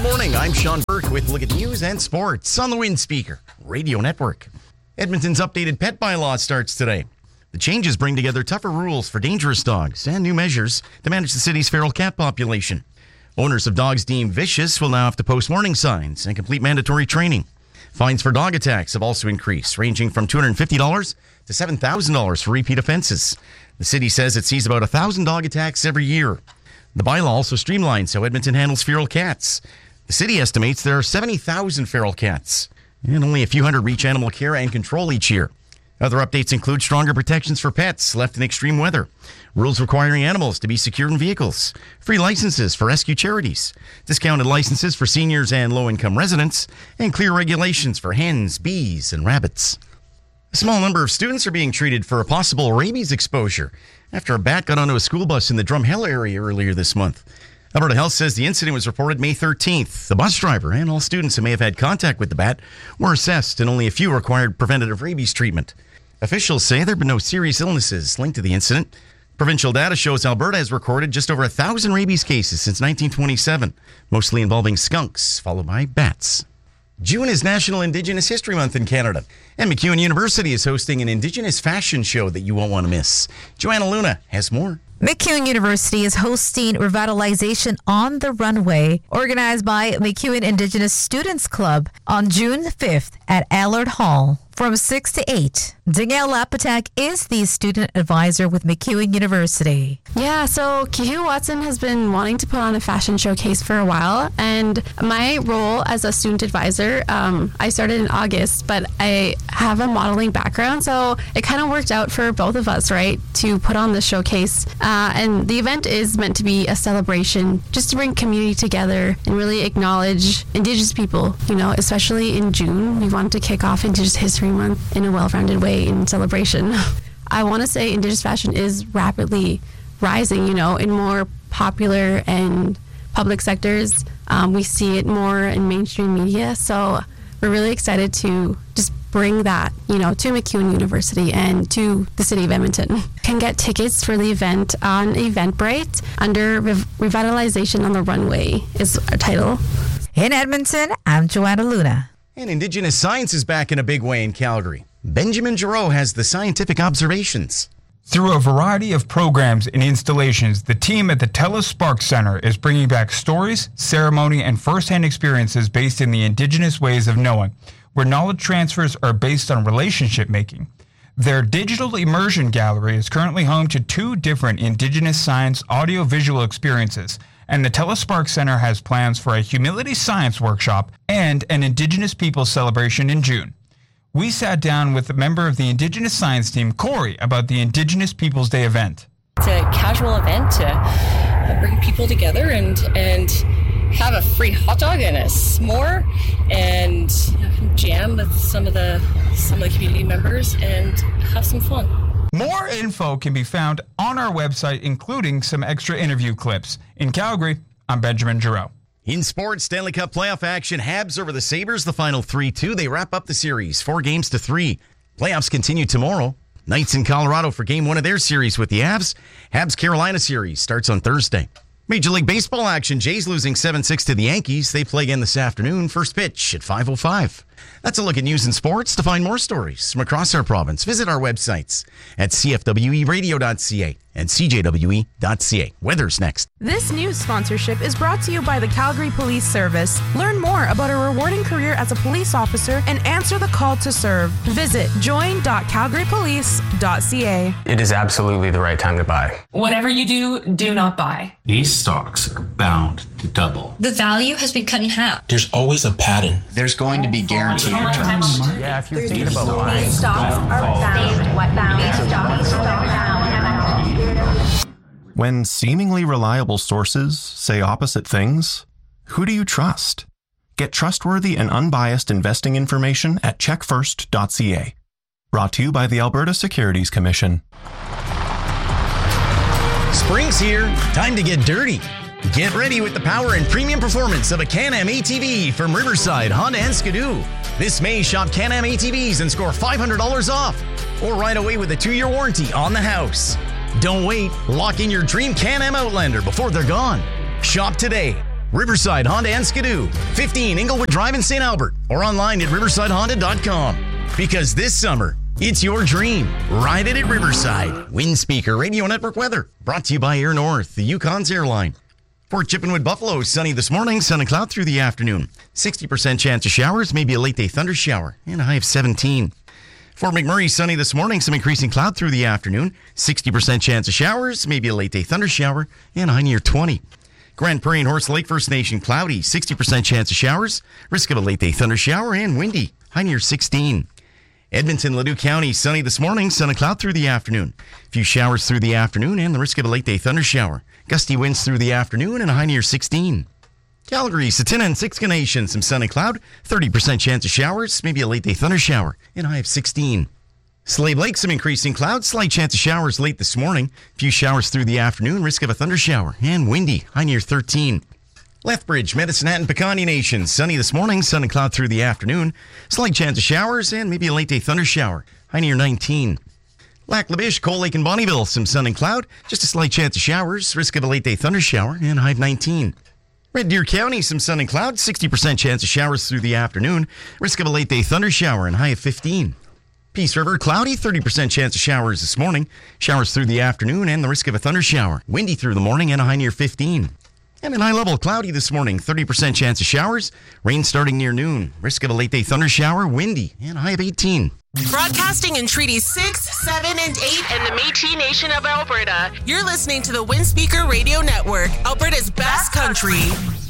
morning. I'm Sean Burke with a look at news and sports on the Wind Speaker Radio Network. Edmonton's updated pet bylaw starts today. The changes bring together tougher rules for dangerous dogs and new measures to manage the city's feral cat population. Owners of dogs deemed vicious will now have to post warning signs and complete mandatory training. Fines for dog attacks have also increased, ranging from $250 to $7,000 for repeat offenses. The city says it sees about 1,000 dog attacks every year. The bylaw also streamlines how Edmonton handles feral cats. The city estimates there are 70,000 feral cats, and only a few hundred reach animal care and control each year. Other updates include stronger protections for pets left in extreme weather, rules requiring animals to be secured in vehicles, free licenses for rescue charities, discounted licenses for seniors and low-income residents, and clear regulations for hens, bees, and rabbits. A small number of students are being treated for a possible rabies exposure after a bat got onto a school bus in the Drumheller area earlier this month. Alberta Health says the incident was reported May 13th. The bus driver and all students who may have had contact with the bat were assessed, and only a few required preventative rabies treatment. Officials say there have been no serious illnesses linked to the incident. Provincial data shows Alberta has recorded just over 1,000 rabies cases since 1927, mostly involving skunks, followed by bats. June is National Indigenous History Month in Canada, and MacEwan University is hosting an Indigenous fashion show that you won't want to miss. Joanna Luna has more. MacEwan University is hosting Revitalization on the Runway, organized by MacEwan Indigenous Students Club on June 5th at Allard Hall from 6 to 8. Danielle Lapatak is the student advisor with MacEwan University. Yeah, so Kihu Watson has been wanting to put on a fashion showcase for a while, and my role as a student advisor, I started in August, but I have a modeling background, so it kind of worked out for both of us, right, to put on this showcase. And the event is meant to be a celebration just to bring community together and really acknowledge Indigenous people, you know, especially in June. We wanted to kick off Indigenous History Month in a well-rounded way in celebration. I want to say Indigenous fashion is rapidly rising, you know, in more popular and public sectors. We see it more in mainstream media, so we're really excited to just bring that, you know, to MacEwan University and to the city of Edmonton. You can get tickets for the event on Eventbrite under Revitalization on the Runway is our title. In Edmonton, I'm Joanna Luna. And Indigenous science is back in a big way in Calgary. Benjamin Giroux has the scientific observations. Through a variety of programs and installations, the team at the TELUS Spark Center is bringing back stories, ceremony, and first-hand experiences based in the Indigenous ways of knowing, where knowledge transfers are based on relationship making. Their digital immersion gallery is currently home to 2 different Indigenous science audio-visual experiences, and the TELUS Spark Center has plans for a humility science workshop and an Indigenous Peoples celebration in June. We sat down with a member of the Indigenous science team, Corey, about the Indigenous Peoples Day event. It's a casual event to bring people together and have a free hot dog and a s'more and jam with some of the community members and have some fun. More info can be found on our website, including some extra interview clips. In Calgary, I'm Benjamin Giroux. In sports, Stanley Cup playoff action, Habs over the Sabres, the final 3-2. They wrap up the series 4-3. Playoffs continue tomorrow. Knights in Colorado for game 1 of their series with the Avs. Habs-Carolina series starts on Thursday. Major League Baseball action, Jays losing 7-6 to the Yankees. They play again this afternoon. First pitch at 5:05. That's a look at news and sports. To find more stories from across our province, visit our websites at cfweradio.ca and cjwe.ca. Weather's next. This news sponsorship is brought to you by the Calgary Police Service. Learn more about a rewarding career as a police officer and answer the call to serve. Visit join.calgarypolice.ca. It is absolutely the right time to buy. Whatever you do, do not buy. These stocks are bound to double. The value has been cut in half. There's always a pattern. There's going to be guaranteed returns. Yeah, if you're thinking about buying, Stocks are When seemingly reliable sources say opposite things, who do you trust? Get trustworthy and unbiased investing information at checkfirst.ca. Brought to you by the Alberta Securities Commission. Spring's here. Time to get dirty. Get ready with the power and premium performance of a Can-Am ATV from Riverside, Honda, and Skidoo. This May, shop Can-Am ATVs and score $500 off. Or ride away with a 2-year warranty on the house. Don't wait. Lock in your dream Can-Am Outlander before they're gone. Shop today Riverside Honda and Skidoo, 15 Inglewood Drive in St. Albert, or online at riversidehonda.com. Because this summer, it's your dream. Ride it at Riverside. Wind Speaker Radio Network weather, brought to you by Air North, the Yukon's airline. Port Chippenwood, Buffalo, sunny this morning, sun and cloud through the afternoon. 60% chance of showers, maybe a late day thunder shower, and a high of 17. Fort McMurray, sunny this morning, some increasing cloud through the afternoon. 60% chance of showers, maybe a late day thunder shower, and a high near 20. Grand Prairie and Horse Lake First Nation, cloudy, 60% chance of showers, risk of a late day thunder shower, and windy, high near 16. Edmonton, Ladue County, sunny this morning, sun and cloud through the afternoon. A few showers through the afternoon and the risk of a late day thunder shower. Gusty winds through the afternoon and a high near 16. Calgary, Satina, and Siksika Nation, some sun and cloud, 30% chance of showers, maybe a late day thunder shower, and a high of 16. Slave Lake, some increasing clouds, slight chance of showers late this morning. A few showers through the afternoon, risk of a thunder shower, and windy, high near 13. Lethbridge, Medicine Hat, and Piikani Nation, sunny this morning, sun and cloud through the afternoon. Slight chance of showers and maybe a late day thunder shower, high near 19. Lac La Biche, Cold Lake, and Bonneville, some sun and cloud, just a slight chance of showers, risk of a late day thunder shower, and high of 19. Red Deer County, some sun and cloud, 60% chance of showers through the afternoon, risk of a late day thunder shower, and high of 15. Peace River, cloudy, 30% chance of showers this morning, showers through the afternoon, and the risk of a thunder shower, windy through the morning, and a high near 15. And in high level, cloudy this morning, 30% chance of showers, rain starting near noon, risk of a late day thunder shower, windy, and a high of 18. Broadcasting in Treaties 6, 7, and 8 and the Métis Nation of Alberta. You're listening to the Wind Speaker Radio Network, Alberta's best country.